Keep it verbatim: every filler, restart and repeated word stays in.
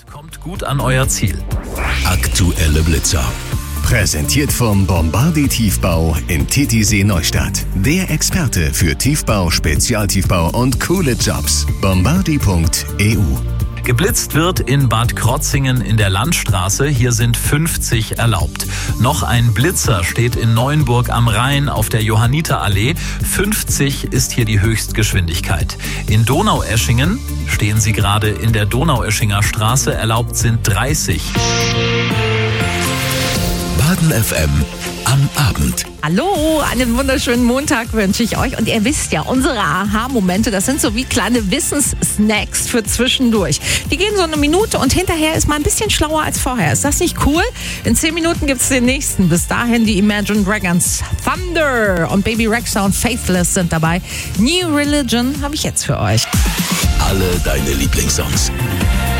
Kommt gut an euer Ziel. Aktuelle Blitzer. Präsentiert vom Bombardier Tiefbau in Titisee Neustadt. Der Experte für Tiefbau, Spezialtiefbau und coole Jobs. bombardier punkt e u. Geblitzt wird in Bad Krotzingen in der Landstraße. Hier sind fünfzig erlaubt. Noch ein Blitzer steht in Neuenburg am Rhein auf der Johanniterallee. fünfzig ist hier die Höchstgeschwindigkeit. In Donaueschingen stehen sie gerade in der Donaueschinger Straße. Erlaubt sind dreißig. Baden F M am Abend. Hallo, einen wunderschönen Montag wünsche ich euch. Und ihr wisst ja, unsere Aha-Momente, das sind so wie kleine Wissenssnacks für zwischendurch. Die gehen so eine Minute und hinterher ist man ein bisschen schlauer als vorher. Ist das nicht cool? In zehn Minuten gibt es den nächsten. Bis dahin die Imagine Dragons, Thunder und Baby Rexha und Faithless sind dabei. New Religion habe ich jetzt für euch. Alle deine Lieblingssongs.